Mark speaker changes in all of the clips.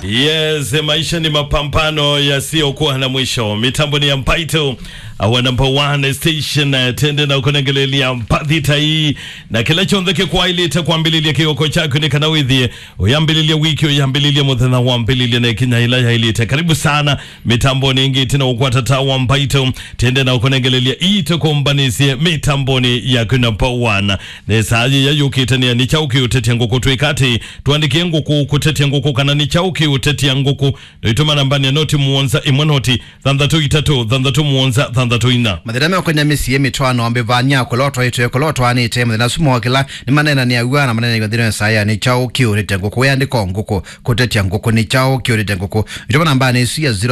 Speaker 1: Yes, maisha ni mapambano yasiyokuwa na mwisho. Mitambo ni ya Mpaito, our number one station. Tende na ukonengelelia mpathita hii na kila chondheke kwa ili itakuambililia kioko chako ni kanawidhie uyambililia wiki uyambililia muthana wambililia na ikinya ilaya ili karibu sana. Mitambo ni ingi tina ukwata tawa Mpaito. Tende na ukonengelelia itakumbanisie mitambo ni ya number one. Nesaji ya yukitania ni chauki uteti nguku tuikati tuandikie nguku kuteti nguku kana ni chauki uteti ya nguku noituma nambani ya noti muonza imwanoti thandatu itatu thandatu muonza thandatu ina
Speaker 2: mathirame okonya misi emitwano ambe vanya kolotwa ito kolotwa ani teme na sumo kila ni manena ni agwa na manena ngadhino saya ni chauki uteti nguku yandiko nguku kuteti ya nguku ni chauki uteti nguku ituma nambani si ya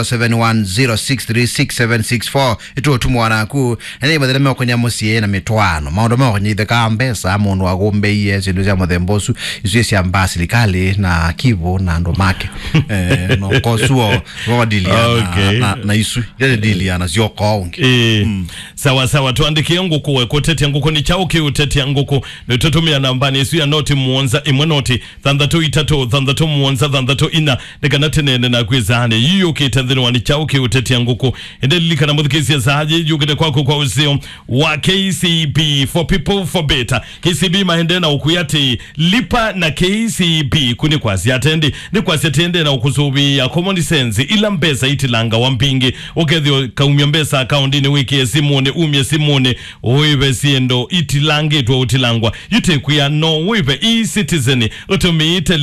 Speaker 2: 0710636764 ito tumwana ku ene mathirame okonya misi na mitwano maondo mwa nyithe kambesa mundu agombe iye zindu cia muthembosu isu cia mbasilikali na kivu na ndo make no kosuo wa dilia na isu ile dilia na zio kaungi
Speaker 1: sawa sawa tuandikie nguku we kuteti nguku ni chauki uteti nguku nitutumia nambani isu ya noti muonza imwenoti thandatu itatu thandatu muonza thandatu ina nikanate nene na kwizane yiyo kitandhino wani chauki uteti nguku endelika na mudhikisi ya sahaji yugide kwako kwa uzio wa KCB for people for better. KCB mahendena ukuyati lipa na KCB kuni kwa siatendi ni kwa siatende na ukusubi ya common sense ila mbesa itilanga wampingi ukethio kaumia mbesa akaundini wiki simone umye simone uive siendo itilange tuwa utilangwa yute kuya no uive e-citizen utumiite